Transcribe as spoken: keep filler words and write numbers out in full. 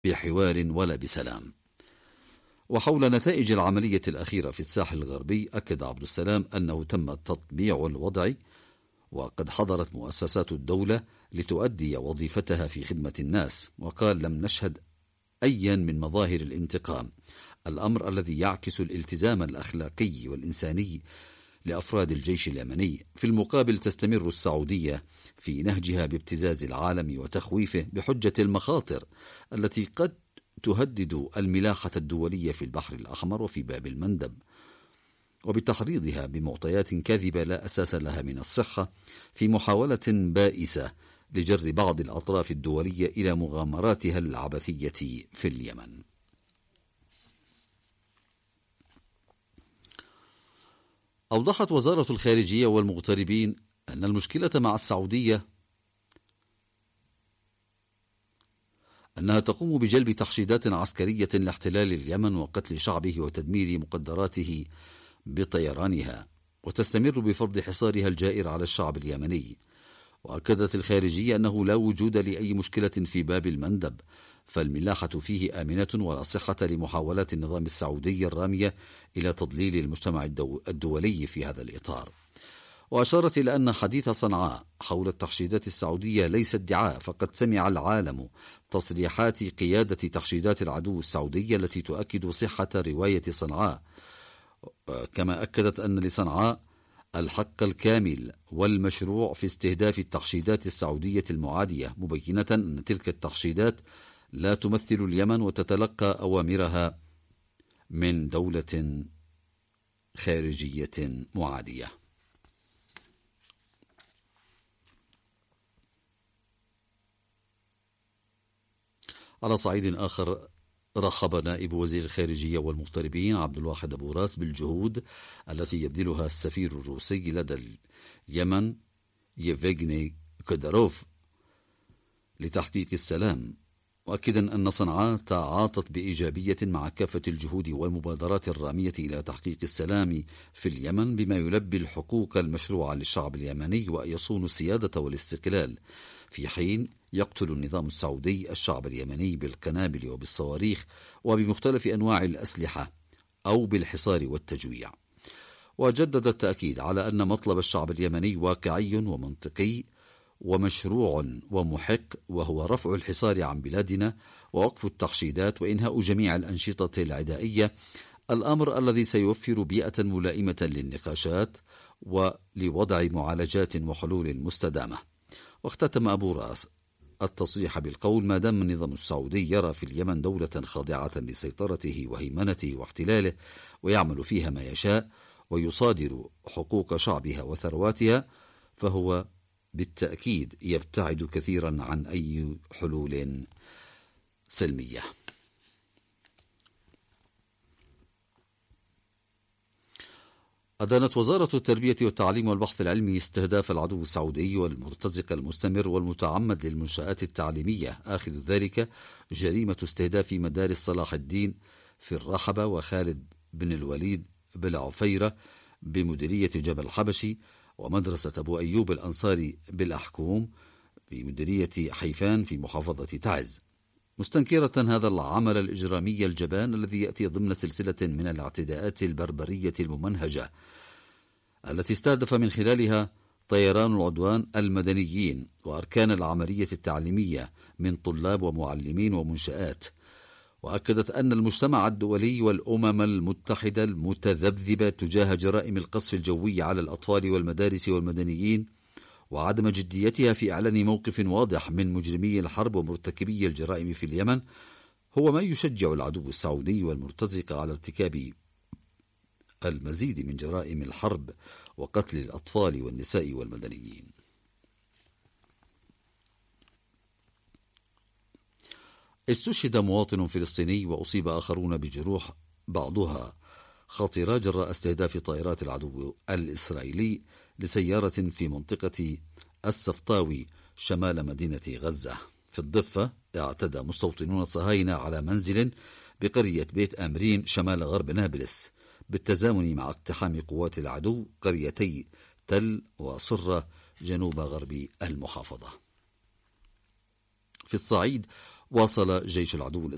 بحوار ولا بسلام. وحول نتائج العملية الأخيرة في الساحل الغربي، أكد عبد السلام أنه تم تطبيع الوضع، وقد حضرت مؤسسات الدولة لتؤدي وظيفتها في خدمة الناس، وقال: لم نشهد أيا من مظاهر الانتقام، الأمر الذي يعكس الالتزام الأخلاقي والإنساني لأفراد الجيش اليمني. في المقابل تستمر السعودية في نهجها بابتزاز العالم وتخويفه بحجة المخاطر التي قد تهدد الملاحة الدولية في البحر الأحمر وفي باب المندب، وبتحريضها بمعطيات كاذبة لا أساس لها من الصحة في محاولة بائسة لجر بعض الأطراف الدولية إلى مغامراتها العبثية في اليمن. أوضحت وزارة الخارجية والمغتربين أن المشكلة مع السعودية أنها تقوم بجلب تحشيدات عسكرية لاحتلال اليمن وقتل شعبه وتدمير مقدراته بطيرانها، وتستمر بفرض حصارها الجائر على الشعب اليمني. وأكدت الخارجية أنه لا وجود لأي مشكلة في باب المندب، فالملاحة فيه آمنة ولا صحة لمحاولات النظام السعودي الرامية إلى تضليل المجتمع الدولي في هذا الإطار. وأشارت إلى أن حديث صنعاء حول التحشيدات السعودية ليس ادعاء، فقد سمع العالم تصريحات قيادة تحشيدات العدو السعودية التي تؤكد صحة رواية صنعاء. كما أكدت أن لصنعاء الحق الكامل والمشروع في استهداف التحشيدات السعودية المعادية، مبينة أن تلك التحشيدات لا تمثل اليمن وتتلقى أوامرها من دولة خارجية معادية. على صعيد آخر، رحب نائب وزير الخارجية والمغتربين عبد الواحد أبو راس بالجهود التي يبذلها السفير الروسي لدى اليمن ييفغني كوداروف لتحقيق السلام، مؤكدا أن صنعاء تعاطت بإيجابية مع كافة الجهود والمبادرات الرامية إلى تحقيق السلام في اليمن بما يلبي الحقوق المشروعة للشعب اليمني ويصون السيادة والاستقلال، في حين يقتل النظام السعودي الشعب اليمني بالقنابل وبالصواريخ وبمختلف أنواع الأسلحة أو بالحصار والتجويع. وجدد التأكيد على أن مطلب الشعب اليمني واقعي ومنطقي ومشروع ومحق، وهو رفع الحصار عن بلادنا ووقف التحشيدات وإنهاء جميع الأنشطة العدائية، الأمر الذي سيوفر بيئة ملائمة للنقاشات ولوضع معالجات وحلول مستدامة. واختتم أبو راس التصريح بالقول: ما دام النظام السعودي يرى في اليمن دولة خاضعة لسيطرته وهيمنته واحتلاله ويعمل فيها ما يشاء ويصادر حقوق شعبها وثرواتها، فهو بالتأكيد يبتعد كثيرا عن أي حلول سلمية. أدانت وزارة التربية والتعليم والبحث العلمي استهداف العدو السعودي والمرتزق المستمر والمتعمد للمنشآت التعليمية، آخذ ذلك جريمة استهداف مدارس صلاح الدين في الرحبة وخالد بن الوليد بالعفيرة بمديرية جبل حبشي، ومدرسة أبو أيوب الأنصاري بالأحكوم بمديرية حيفان في محافظة تعز، مستنكرة هذا العمل الإجرامي الجبان الذي يأتي ضمن سلسلة من الاعتداءات البربرية الممنهجة التي استهدف من خلالها طيران العدوان المدنيين وأركان العملية التعليمية من طلاب ومعلمين ومنشآت. وأكدت أن المجتمع الدولي والأمم المتحدة المتذبذبة تجاه جرائم القصف الجوي على الأطفال والمدارس والمدنيين وعدم جديتها في إعلان موقف واضح من مجرمي الحرب ومرتكبي الجرائم في اليمن هو ما يشجع العدو السعودي والمرتزق على ارتكاب المزيد من جرائم الحرب وقتل الأطفال والنساء والمدنيين. استشهد مواطن فلسطيني وأصيب آخرون بجروح بعضها خطيرة جراء استهداف طائرات العدو الإسرائيلي لسيارة في منطقة السفطاوي شمال مدينة غزة. في الضفة اعتدى مستوطنون صهاينة على منزل بقرية بيت آمرين شمال غرب نابلس بالتزامن مع اقتحام قوات العدو قريتي تل وصرة جنوب غرب المحافظة. في الصعيد واصل جيش العدو